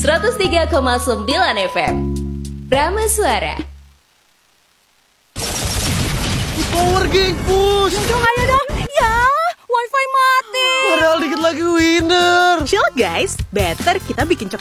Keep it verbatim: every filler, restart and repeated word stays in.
seratus tiga koma sembilan F M. Rama Suara. Power Gang push. Ya dong, ayo dong. Ya, wifi mati. Padahal dikit lagi winner. Chill guys, better kita bikin